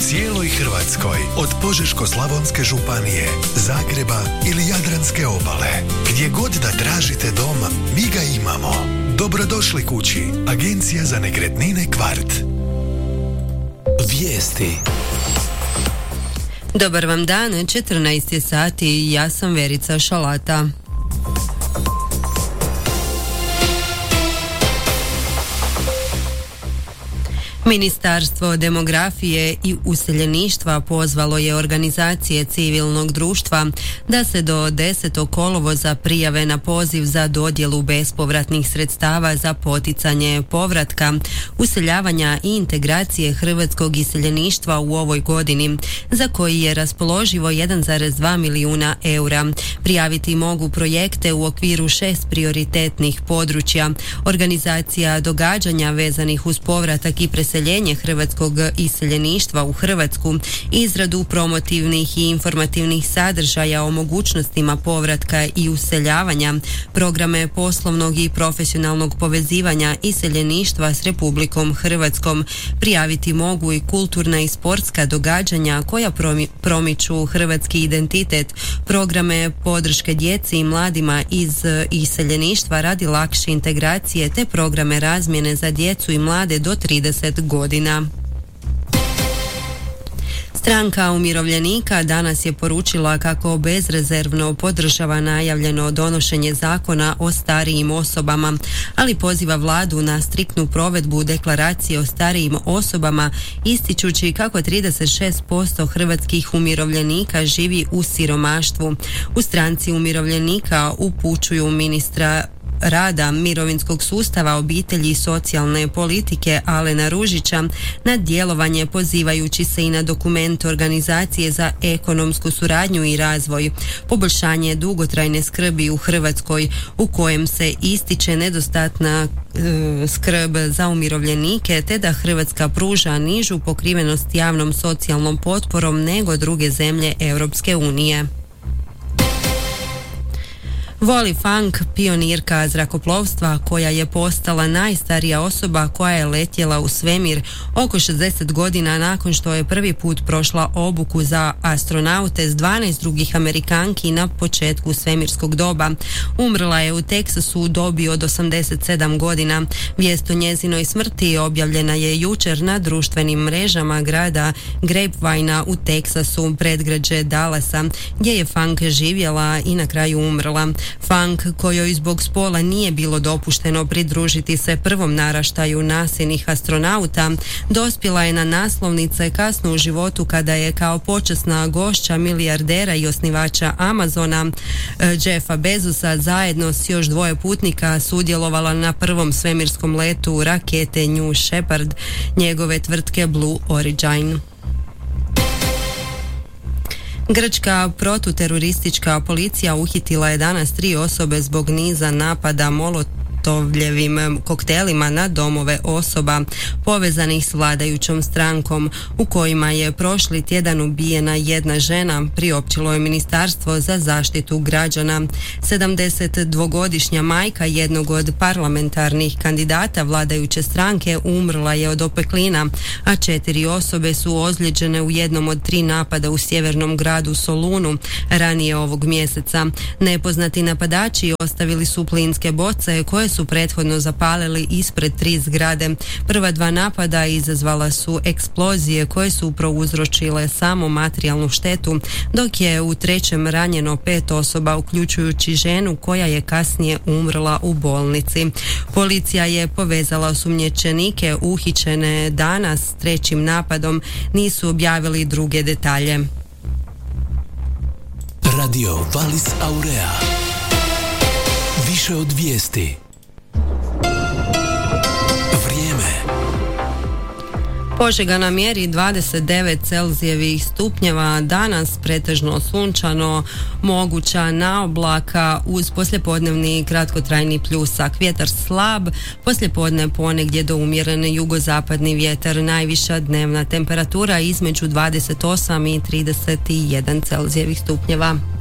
cijeloj Hrvatskoj, od Požeško-slavonske županije, Zagreba ili Jadranske obale. Gdje god da tražite dom, mi ga imamo. Dobrodošli kući, Agencija za nekretnine Kvart. Vijesti. Dobar vam dan, 14 je sati i ja sam Verica Šalata. Ministarstvo demografije i useljeništva pozvalo je organizacije civilnog društva da se do 10. kolovoza prijave na poziv za dodjelu bespovratnih sredstava za poticanje povratka, useljavanja i integracije hrvatskog iseljeništva u ovoj godini, za koji je raspoloživo 1,2 milijuna eura. Prijaviti mogu projekte u okviru 6 prioritetnih područja, organizacija događanja vezanih uz povratak i preseljenje hrvatskog iseljeništva u Hrvatsku, izradu promotivnih i informativnih sadržaja o mogućnostima povratka i useljavanja, programe poslovnog i profesionalnog povezivanja iseljeništva s Republikom Hrvatskom. Prijaviti mogu i kulturna i sportska događanja koja promiču hrvatski identitet, programe podrške djeci i mladima iz iseljeništva radi lakše integracije te programe razmjene za djecu i mlade do 30 godina. Stranka umirovljenika danas je poručila kako bezrezervno podržava najavljeno donošenje zakona o starijim osobama, ali poziva vladu na striktnu provedbu deklaracije o starijim osobama, ističući kako 36% hrvatskih umirovljenika živi u siromaštvu. U stranci umirovljenika upućuju ministra rada, mirovinskog sustava, obitelji i socijalne politike Alena Ružića na djelovanje, pozivajući se i na dokument Organizacije za ekonomsku suradnju i razvoj, poboljšanje dugotrajne skrbi u Hrvatskoj, u kojem se ističe nedostatna skrb za umirovljenike te da Hrvatska pruža nižu pokrivenost javnom socijalnom potporom nego druge zemlje Europske unije. Wally Funk, pionirka zrakoplovstva koja je postala najstarija osoba koja je letjela u svemir oko 60 godina nakon što je prvi put prošla obuku za astronaute s 12 drugih Amerikanki na početku svemirskog doba. Umrla je u Teksasu u dobi od 87 godina. Vijest o njezinoj smrti objavljena je jučer na društvenim mrežama grada Grapevinea u Teksasu, predgrađe Dallasa, gdje je Funk živjela i na kraju umrla. Funk, kojoj zbog spola nije bilo dopušteno pridružiti se prvom naraštaju nasilnih astronauta, dospjela je na naslovnice kasno u životu kada je kao počasna gošća milijardera i osnivača Amazona Jeffa Bezosa zajedno s još dvoje putnika sudjelovala na prvom svemirskom letu rakete New Shepard njegove tvrtke Blue Origin. Grčka protuteroristička policija uhitila je danas 3 osobe zbog niza napada molotovljevim koktelima na domove osoba povezanih s vladajućom strankom, u kojima je prošli tjedan ubijena jedna žena, priopćilo je Ministarstvo za zaštitu građana. 72-godišnja majka jednog od parlamentarnih kandidata vladajuće stranke umrla je od opeklina, a 4 osobe su ozlijeđene u jednom od 3 napada u sjevernom gradu Solunu ranije ovog mjeseca. Nepoznati napadači ostavili su plinske boce koje su prethodno zapalili ispred 3 zgrade. Prva 2 napada izazvala su eksplozije koje su prouzročile samo materijalnu štetu, dok je u trećem ranjeno 5 osoba, uključujući ženu koja je kasnije umrla u bolnici. Policija je povezala osumnjičenike uhićene danas s trećim napadom, nisu objavili druge detalje. Radio Valis Aurea. Više od vijesti. Požega na mjeri 29 Celzijevih stupnjeva, danas pretežno sunčano, moguća naoblaka uz poslijepodnevni kratkotrajni pljusak. Vjetar slab, poslijepodne ponegdje do umjeren jugozapadni vjetar, najviša dnevna temperatura između 28 i 31 Celzijevih stupnjeva.